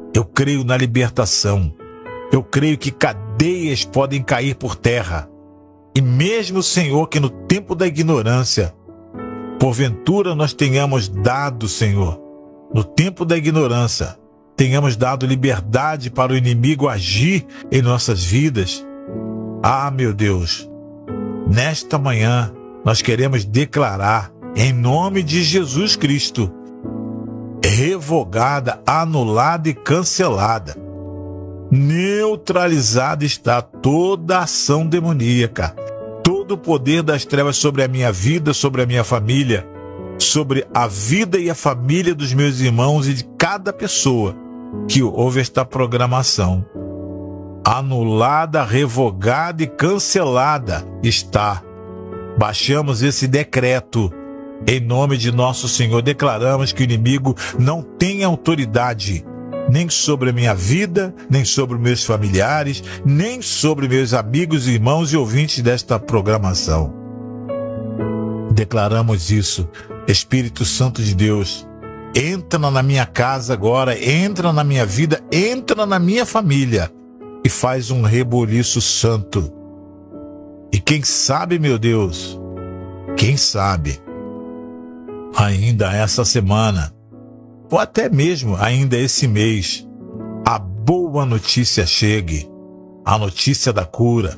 Eu creio na libertação. Eu creio que cadeias podem cair por terra. E mesmo, Senhor, que no tempo da ignorância, porventura nós tenhamos dado, Senhor, no tempo da ignorância, tenhamos dado liberdade para o inimigo agir em nossas vidas. Ah, meu Deus, nesta manhã nós queremos declarar, em nome de Jesus Cristo, revogada, anulada e cancelada. Neutralizada está toda ação demoníaca, todo o poder das trevas sobre a minha vida, sobre a minha família, sobre a vida e a família dos meus irmãos e de cada pessoa que ouve esta programação. Anulada, revogada e cancelada está. Baixamos esse decreto em nome de nosso Senhor. Declaramos que o inimigo não tem autoridade nem sobre a minha vida, nem sobre meus familiares, nem sobre meus amigos, irmãos e ouvintes desta programação. Declaramos isso. Espírito Santo de Deus, entra na minha casa agora, entra na minha vida, entra na minha família e faz um reboliço santo. E quem sabe, meu Deus, quem sabe, ainda essa semana, ou até mesmo ainda esse mês, a boa notícia chegue, a notícia da cura.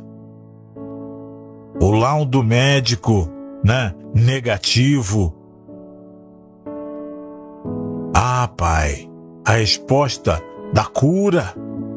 O laudo médico, negativo. Ah, Pai, a resposta da cura.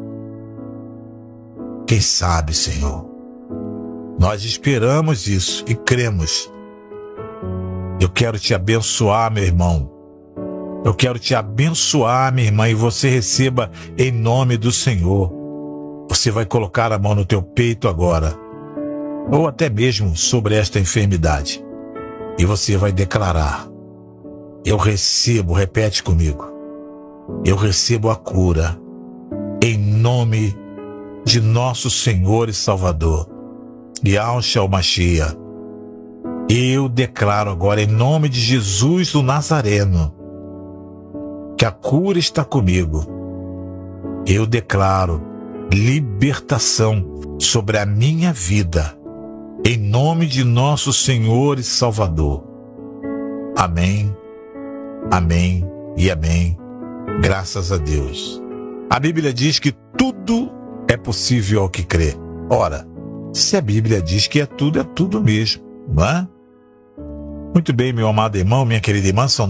Quem sabe, Senhor? Nós esperamos isso e cremos. Eu quero te abençoar, meu irmão. Eu quero te abençoar, minha irmã, e você receba em nome do Senhor. Você vai colocar a mão no teu peito agora, ou até mesmo sobre esta enfermidade, e você vai declarar: eu recebo, repete comigo, eu recebo a cura, em nome de nosso Senhor e Salvador, Yahshua Mashiach. Eu declaro agora, em nome de Jesus do Nazareno, que a cura está comigo. Eu declaro libertação sobre a minha vida, em nome de nosso Senhor e Salvador. Amém, amém e amém. Graças a Deus. A Bíblia diz que tudo é possível ao que crê. Ora, se a Bíblia diz que é tudo mesmo, não é? Muito bem, meu amado irmão, minha querida irmã, são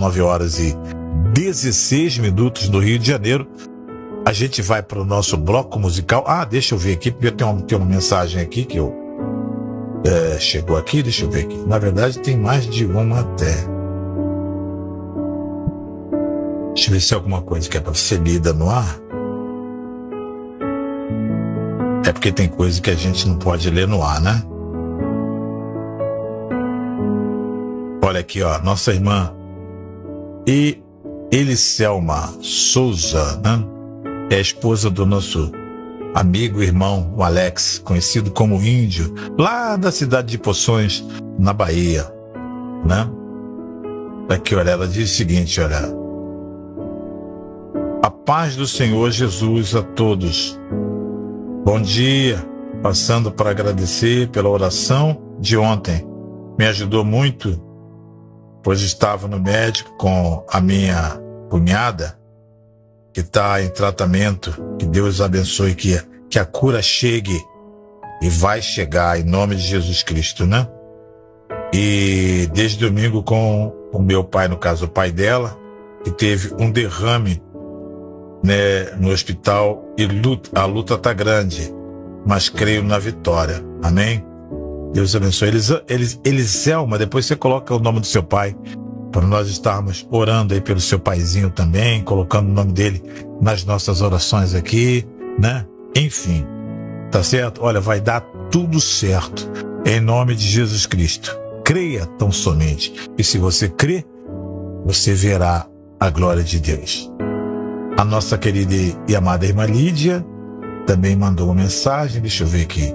9h16 no Rio de Janeiro. A gente vai para o nosso bloco musical. Ah, deixa eu ver aqui, porque tem uma mensagem aqui que chegou aqui, deixa eu ver aqui. Na verdade, tem mais de uma até. Deixa eu ver se é alguma coisa que é para ser lida no ar. É porque tem coisa que a gente não pode ler no ar, né? Olha aqui, ó, nossa irmã Eliselma Souza, né? É a esposa do nosso amigo e irmão, o Alex, conhecido como Índio, lá da cidade de Poções, na Bahia, né? Aqui, olha, ela diz o seguinte, olha: a paz do Senhor Jesus a todos. Bom dia, passando para agradecer pela oração de ontem. Me ajudou muito, pois estava no médico com a minha cunhada, que está em tratamento. Que Deus abençoe, que a cura chegue e vai chegar em nome de Jesus Cristo, né? E desde domingo com o meu pai, no caso o pai dela, que teve um derrame, né, no hospital, e a luta está grande, mas creio na vitória. Amém? Deus abençoe. Eliselma, depois você coloca o nome do seu pai, para nós estarmos orando aí pelo seu paizinho também, colocando o nome dele nas nossas orações aqui, né? Enfim, tá certo? Olha, vai dar tudo certo, em nome de Jesus Cristo. Creia tão somente. E se você crê, você verá a glória de Deus. A nossa querida e amada irmã Lídia também mandou uma mensagem, deixa eu ver aqui.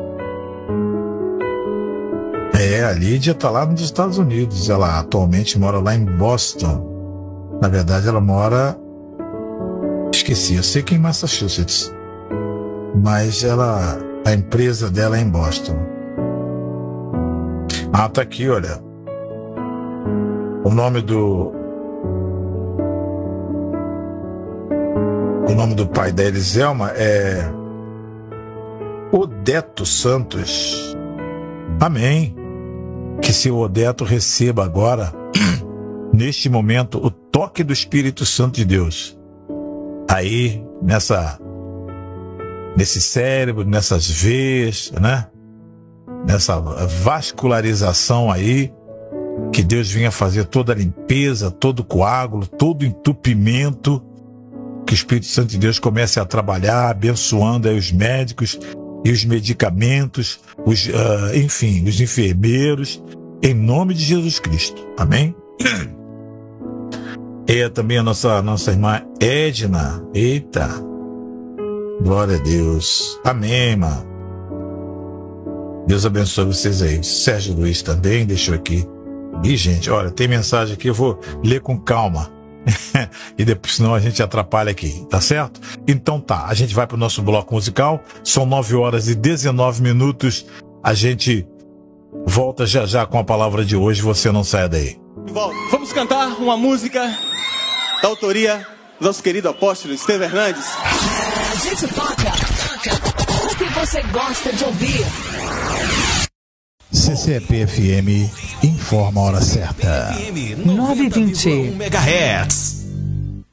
A Lídia está lá nos Estados Unidos. Ela atualmente mora lá em Boston. Na verdade, ela mora Esqueci, eu sei que é em Massachusetts. Mas a empresa dela é em Boston. Ah, tá aqui, olha. O nome do pai da Eliselma é Odeto Santos. Amém. Que seu Odeto receba agora, neste momento, o toque do Espírito Santo de Deus. Aí, nesse cérebro, nessas veias, né? Nessa vascularização aí, que Deus venha fazer toda a limpeza, todo o coágulo, todo o entupimento, que o Espírito Santo de Deus comece a trabalhar, abençoando aí os médicos e os medicamentos, enfim, os enfermeiros, em nome de Jesus Cristo. Amém? E também a nossa irmã Edna. Eita! Glória a Deus. Amém, irmã. Deus abençoe vocês aí. Sérgio Luiz também deixou aqui. E, gente, olha, tem mensagem aqui, eu vou ler com calma. E depois, senão a gente atrapalha aqui, tá certo? Então tá, a gente vai pro nosso bloco musical. São 9h19. A gente volta já já com a palavra de hoje. Você não saia daí. Vamos cantar uma música da autoria do nosso querido apóstolo Estevão Hernandes. A gente toca o que você gosta de ouvir. CCP FM informa a hora certa. 9h20 MHz.